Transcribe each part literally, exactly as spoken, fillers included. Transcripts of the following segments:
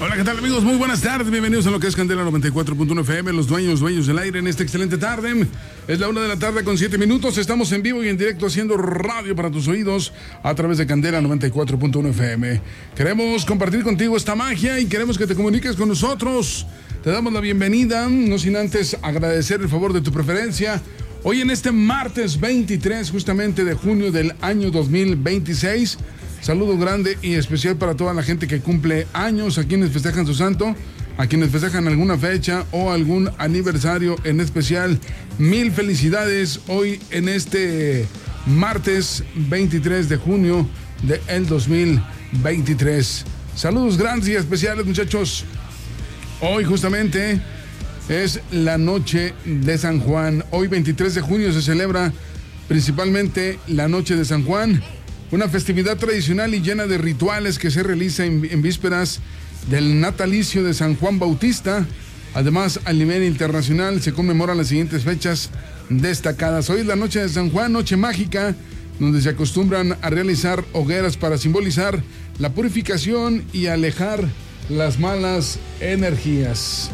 Hola, ¿qué tal, amigos? Muy buenas tardes, bienvenidos a lo que es Candela noventa y cuatro punto uno F M, los dueños, dueños del aire en esta excelente tarde. Es la una de la tarde con siete minutos, estamos en vivo y en directo haciendo radio para tus oídos a través de Candela noventa y cuatro punto uno F M. Queremos compartir contigo esta magia y queremos que te comuniques con nosotros. Te damos la bienvenida, no sin antes agradecer el favor de tu preferencia. Hoy en este martes veintitrés justamente de junio del año dos mil veintiséis, saludo grande y especial para toda la gente que cumple años, a quienes festejan su santo, a quienes festejan alguna fecha o algún aniversario en especial. Mil felicidades hoy en este martes veintitrés de junio del dos mil veintitrés. Saludos grandes y especiales, muchachos. Hoy justamente es la noche de San Juan. Hoy veintitrés de junio se celebra principalmente la noche de San Juan, una festividad tradicional y llena de rituales que se realiza en, en vísperas del natalicio de San Juan Bautista. Además, a nivel internacional se conmemoran las siguientes fechas destacadas. Hoy es la noche de San Juan, noche mágica, donde se acostumbran a realizar hogueras para simbolizar la purificación y alejar las malas energías.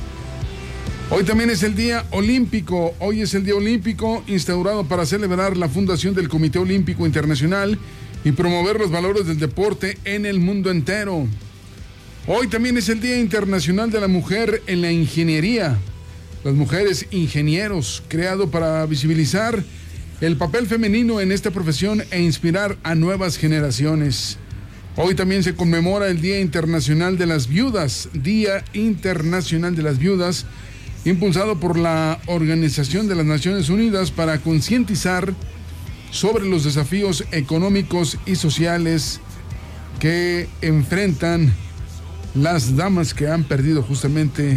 Hoy también es el Día Olímpico. Hoy es el Día Olímpico instaurado para celebrar la fundación del Comité Olímpico Internacional y promover los valores del deporte en el mundo entero. Hoy también es el Día Internacional de la Mujer en la Ingeniería. Las mujeres ingenieros, creado para visibilizar el papel femenino en esta profesión e inspirar a nuevas generaciones. Hoy también se conmemora el Día Internacional de las Viudas, Día Internacional de las Viudas, impulsado por la Organización de las Naciones Unidas para concientizar sobre los desafíos económicos y sociales que enfrentan las damas que han perdido justamente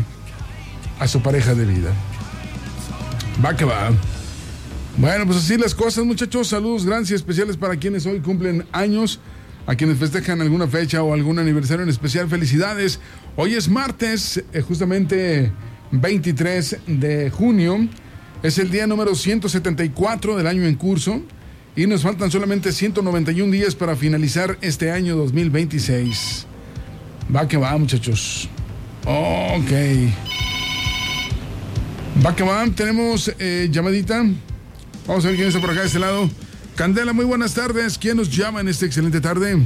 a su pareja de vida. Va que va. Bueno, pues así las cosas, muchachos. Saludos grandes y especiales para quienes hoy cumplen años, a quienes festejan alguna fecha o algún aniversario en especial. Felicidades. Hoy es martes, eh, justamente veintitrés de junio. Es el día número ciento setenta y cuatro del año en curso. Y nos faltan solamente ciento noventa y un días para finalizar este año dos mil veintiséis. Va que va, muchachos. Ok. Va que va. Tenemos eh, llamadita. Vamos a ver quién está por acá de este lado. Candela, muy buenas tardes. ¿Quién nos llama en esta excelente tarde?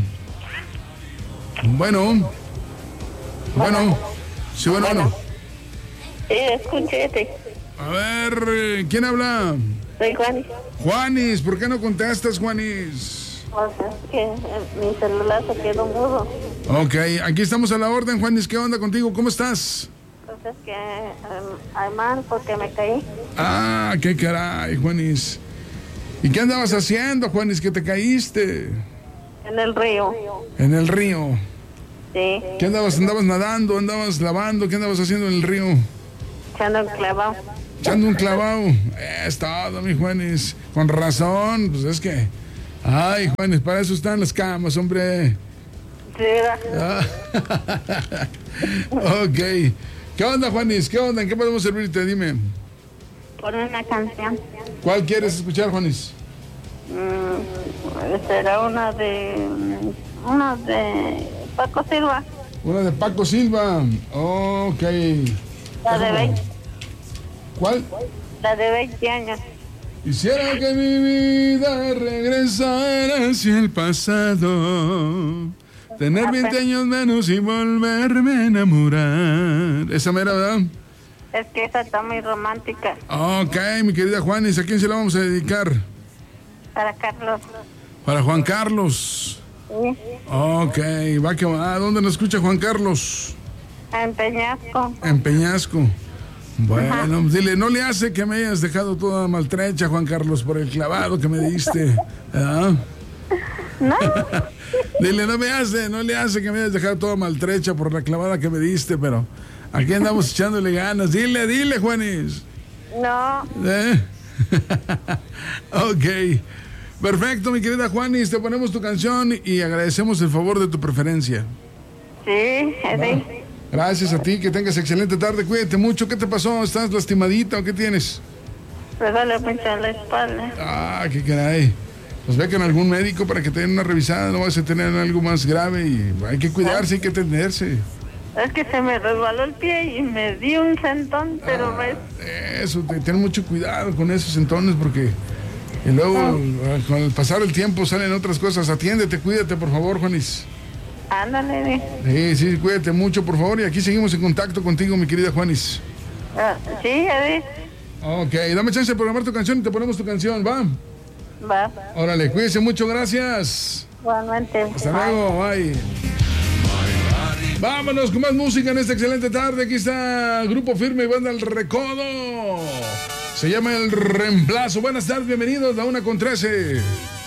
Bueno. Bueno. Sí, bueno, bueno. Sí, escúchate. A ver, ¿quién habla? Soy Juanis. Juanis, ¿por qué no contestas, Juanis? O sea, es que eh, mi celular se quedó mudo. Ok, aquí estamos a la orden, Juanis. ¿Qué onda contigo? ¿Cómo estás? Pues es que eh, hay mal porque me caí. Ah, qué caray, Juanis. ¿Y qué andabas haciendo, Juanis, que te caíste? En el río. En el río. Sí. ¿Qué andabas? ¿Andabas nadando? ¿Andabas lavando? ¿Qué andabas haciendo en el río? Echando un clavado. Echando un clavado. Es todo, mi Juanis. Con razón, pues es que... Ay, Juanis, para eso están las camas, hombre. Sí, ¿verdad? Ah. Ok. ¿Qué onda, Juanis? ¿Qué onda? ¿En qué podemos servirte? Dime. Por una canción. ¿Cuál quieres escuchar, Juanis? Mm, será una de... Una de Paco Silva. Una de Paco Silva. Ok. La de veinte. ¿Cuál? La de veinte años. Quisiera que mi vida regresara hacia el pasado, tener veinte años menos y volverme a enamorar. Esa mera, ¿verdad? Es que esa está muy romántica. Ok, mi querida Juanis, ¿a quién se la vamos a dedicar? Para Carlos. Para Juan Carlos. Sí. Ok, va que va. ¿Dónde nos escucha Juan Carlos? En Peñasco. En Peñasco. Bueno, Ajá. dile, no le hace que me hayas dejado toda maltrecha, Juan Carlos, por el clavado que me diste. ¿Ah? No. Dile, no me hace, no le hace que me hayas dejado toda maltrecha por la clavada que me diste, pero aquí andamos echándole ganas. Dile, dile, Juanis. No. ¿Eh? Ok. Perfecto, mi querida Juanis, te ponemos tu canción y agradecemos el favor de tu preferencia. Sí, sí. Gracias a ti, que tengas excelente tarde, cuídate mucho. ¿Qué te pasó? ¿Estás lastimadita o qué tienes? Me duele mucho la espalda. Ah, qué caray. Pues ve con algún médico para que te den una revisada, no vas a tener algo más grave y hay que cuidarse, hay que atenderse. Es que se me resbaló el pie y me di un sentón, pero Ah, ves. eso, te- ten mucho cuidado con esos entones porque y luego ah, con el pasar el tiempo salen otras cosas. Atiéndete, cuídate, por favor, Juanis. Ándale. Eddie. Sí, sí, cuídate mucho, por favor. Y aquí seguimos en contacto contigo, mi querida Juanis. Ah, sí, Eddie. Ok, dame chance de programar tu canción y te ponemos tu canción, ¿va? Va. Órale, cuídese mucho, gracias. Igualmente. Hasta Bye. luego, bye. Vámonos con más música en esta excelente tarde. Aquí está Grupo Firme y Banda El Recodo. Se llama El Reemplazo. Buenas tardes, bienvenidos a una con trece.